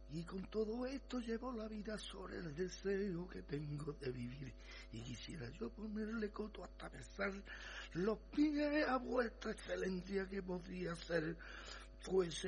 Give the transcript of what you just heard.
Y con todo esto llevo la vida sobre el deseo que tengo de vivir. Y quisiera yo ponerle coto hasta besar los pies a vuestra excelencia, que podría ser fuese